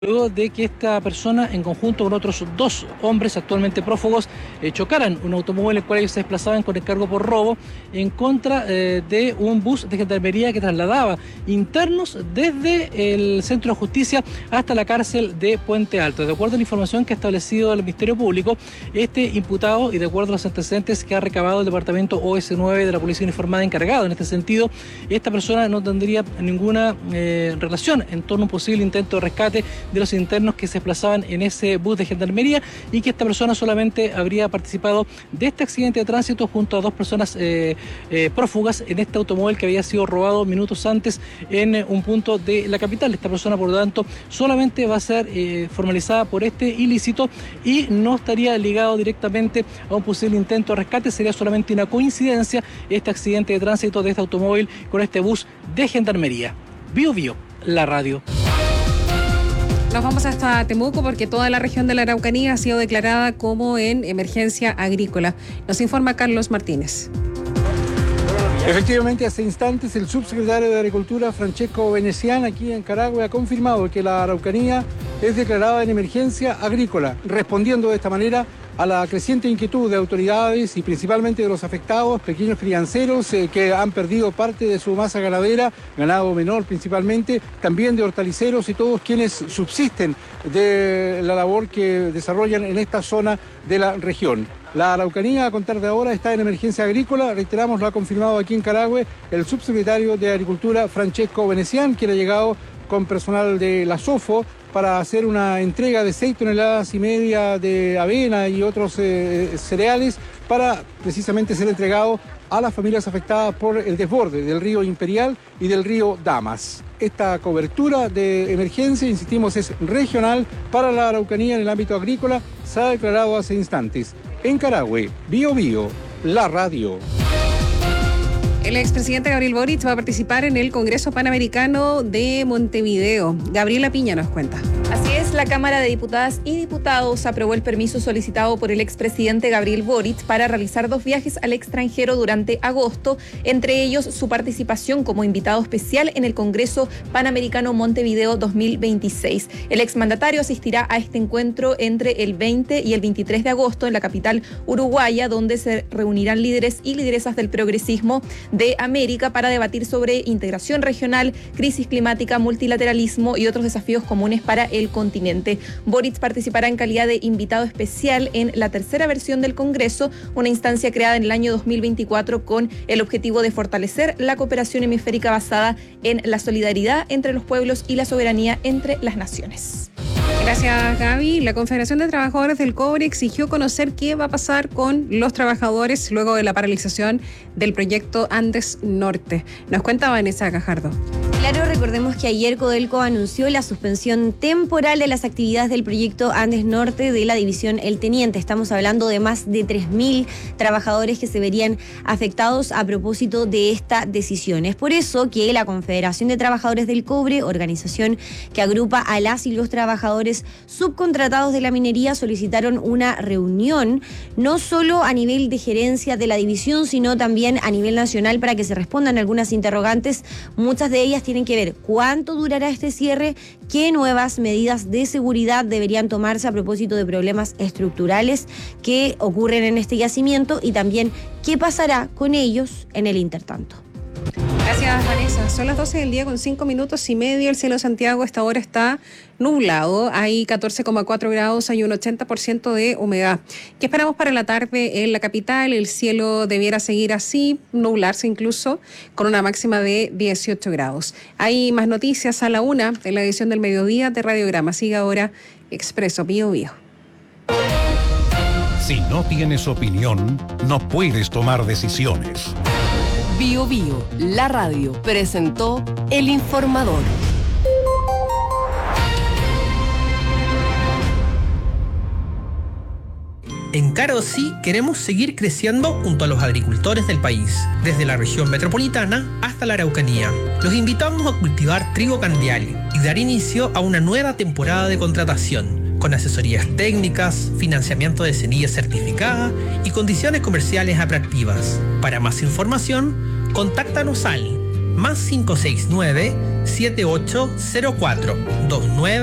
Luego de que esta persona, en conjunto con otros dos hombres actualmente prófugos, chocaran un automóvil en el cual ellos se desplazaban con cargo por robo en contra de un bus de gendarmería que trasladaba internos desde el Centro de Justicia hasta la cárcel de Puente Alto. De acuerdo a la información que ha establecido el Ministerio Público, este imputado, y de acuerdo a los antecedentes que ha recabado el Departamento OS9 de la Policía Uniformada encargado en este sentido, esta persona no tendría ninguna relación en torno a un posible intento de rescate de los internos que se desplazaban en ese bus de gendarmería, y que esta persona solamente habría participado de este accidente de tránsito junto a dos personas prófugas en este automóvil que había sido robado minutos antes en un punto de la capital. Esta persona, por lo tanto, solamente va a ser formalizada por este ilícito y no estaría ligado directamente a un posible intento de rescate. Sería solamente una coincidencia este accidente de tránsito de este automóvil con este bus de gendarmería. Bio Bio, la radio. Nos vamos hasta Temuco porque toda la región de la Araucanía ha sido declarada como en emergencia agrícola. Nos informa Carlos Martínez. Efectivamente, hace instantes el subsecretario de Agricultura, Francesco Venecián, aquí en Carahue, ha confirmado que la Araucanía es declarada en emergencia agrícola, respondiendo de esta manera a la creciente inquietud de autoridades y principalmente de los afectados, pequeños crianceros que han perdido parte de su masa ganadera, ganado menor principalmente, también de hortaliceros y todos quienes subsisten de la labor que desarrollan en esta zona de la región. La Araucanía, a contar de ahora, está en emergencia agrícola. Reiteramos, lo ha confirmado aquí en Carahue el subsecretario de Agricultura, Francesco Venecián, quien ha llegado con personal de la SOFO para hacer una entrega de 6,5 toneladas de avena y otros cereales para precisamente ser entregado a las familias afectadas por el desborde del río Imperial y del río Damas. Esta cobertura de emergencia, insistimos, es regional para la Araucanía en el ámbito agrícola. Se ha declarado hace instantes. En Carahue, Bio Bio, la radio. El expresidente Gabriel Boric va a participar en el Congreso Panamericano de Montevideo. Gabriela Piña nos cuenta. Así es, la Cámara de Diputadas y Diputados aprobó el permiso solicitado por el expresidente Gabriel Boric para realizar 2 viajes al extranjero durante agosto, entre ellos su participación como invitado especial en el Congreso Panamericano Montevideo 2026. El exmandatario asistirá a este encuentro entre el 20 y el 23 de agosto en la capital uruguaya, donde se reunirán líderes y lideresas del progresismo de América para debatir sobre integración regional, crisis climática, multilateralismo y otros desafíos comunes para el continente. Boric participará en calidad de invitado especial en la tercera versión del Congreso, una instancia creada en el año 2024 con el objetivo de fortalecer la cooperación hemisférica basada en la solidaridad entre los pueblos y la soberanía entre las naciones. Gracias, Gaby. La Confederación de Trabajadores del Cobre exigió conocer qué va a pasar con los trabajadores luego de la paralización del proyecto Andes Norte. Nos cuenta Vanessa Cajardo. Claro, recordemos que ayer Codelco anunció la suspensión temporal de las actividades del proyecto Andes Norte de la división El Teniente. Estamos hablando de más de 3.000 trabajadores que se verían afectados a propósito de esta decisión. Es por eso que la Confederación de Trabajadores del Cobre, organización que agrupa a las y los trabajadores subcontratados de la minería, solicitaron una reunión, no solo a nivel de gerencia de la división, sino también a nivel nacional para que se respondan algunas interrogantes. Muchas de ellas tienen que ver cuánto durará este cierre, qué nuevas medidas de seguridad deberían tomarse a propósito de problemas estructurales que ocurren en este yacimiento y también qué pasará con ellos en el intertanto. Gracias, Vanessa. Son las 12 del día con 5 minutos y medio. El cielo de Santiago a esta hora está nublado. Hay 14,4 grados, hay un 80% de humedad. ¿Qué esperamos para la tarde en la capital? El cielo debiera seguir así, nublarse incluso, con una máxima de 18 grados. Hay más noticias a la 1 en la edición del mediodía de Radiograma. Sigue ahora Expreso Bio Bio. Si no tienes opinión, no puedes tomar decisiones. Bio Bio, la radio, presentó El Informador. En Caro Sí queremos seguir creciendo junto a los agricultores del país, desde la región metropolitana hasta la Araucanía. Los invitamos a cultivar trigo candial y dar inicio a una nueva temporada de contratación, con asesorías técnicas, financiamiento de semillas certificadas y condiciones comerciales atractivas. Para más información, contáctanos al +569 7804 29